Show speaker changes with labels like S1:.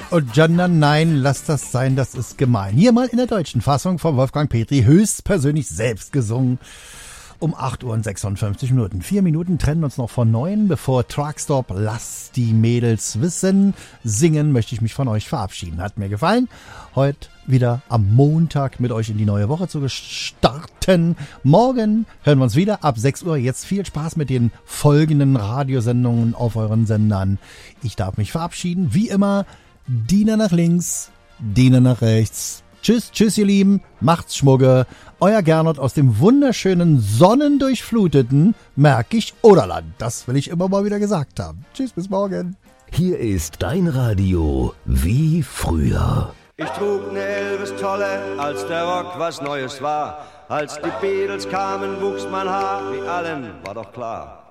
S1: und gendern, nein, lasst das sein, das ist gemein. Hier mal in der deutschen Fassung von Wolfgang Petri, höchstpersönlich selbst gesungen. Um 8 Uhr und 56 Minuten. 4 Minuten trennen uns noch von 9. Bevor Truckstop Lass die Mädels wissen, singen, möchte ich mich von euch verabschieden. Hat mir gefallen, heute wieder am Montag mit euch in die neue Woche zu starten. Morgen hören wir uns wieder ab 6 Uhr. Jetzt viel Spaß mit den folgenden Radiosendungen auf euren Sendern. Ich darf mich verabschieden. Wie immer, Diener nach links, Diener nach rechts. Tschüss, tschüss ihr Lieben, macht's Schmugge. Euer Gernot aus dem wunderschönen, sonnendurchfluteten Märkisch-Oderland. Das will ich immer mal wieder gesagt haben. Tschüss, bis morgen.
S2: Hier ist dein Radio wie früher.
S3: Ich trug ne Elvis-Tolle, als der Rock was Neues war. Als die Beatles kamen, wuchs mein Haar, wie allen war doch klar.